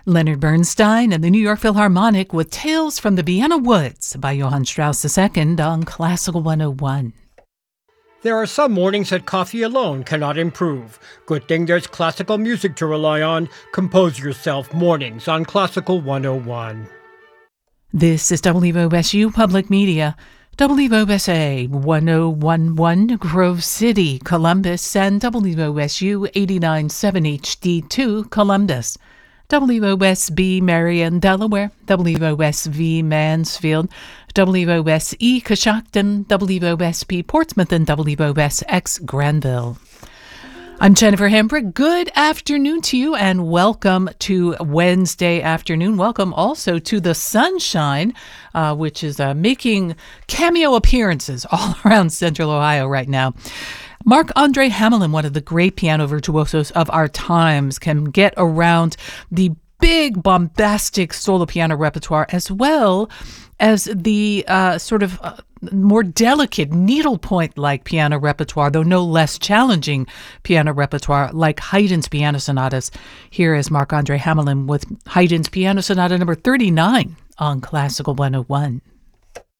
Leonard Bernstein and the New York Philharmonic with Tales from the Vienna Woods by Johann Strauss II on Classical 101. There are some mornings that coffee alone cannot improve. Good thing there's classical music to rely on. Compose yourself mornings on Classical 101. This is WOSU Public Media, WOSA 1011 Grove City, Columbus, and WOSU 897 HD2 Columbus. WOSB Marion, Delaware, WOSV Mansfield, WOSE Coshocton, WOSP Portsmouth, and WOSX Granville. I'm Jennifer Hembrick. Good afternoon to you and welcome to Wednesday afternoon. Welcome also to the sunshine, which is making cameo appearances all around Central Ohio right now. Marc-Andre Hamelin, one of the great piano virtuosos of our times, can get around the big, bombastic solo piano repertoire as well as the more delicate, needlepoint-like piano repertoire, though no less challenging piano repertoire like Haydn's piano sonatas. Here is Marc-Andre Hamelin with Haydn's Piano Sonata number 39 on Classical 101.